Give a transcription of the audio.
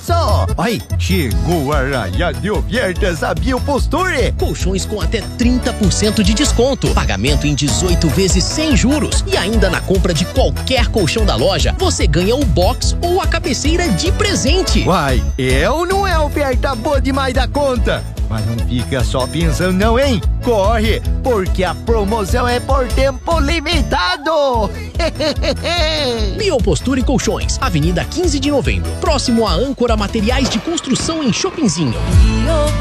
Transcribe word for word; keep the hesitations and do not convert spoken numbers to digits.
só. Ai, chegou a raia de ofertas da Bioposture. Colchões com até trinta por cento de desconto. Pagamento em dezoito vezes sem juros. E ainda na compra de qualquer colchão da loja, você ganha o box ou a cabeceira de presente. Uai, eu não é oferta boa demais da conta. Mas não fica só pensando não, hein? Corre, porque a promoção é por tempo limitado. Bioposture Colchões, Avenida quinze de Novembro, próximo à Âncora Materiais de Construção em Shoppingzinho.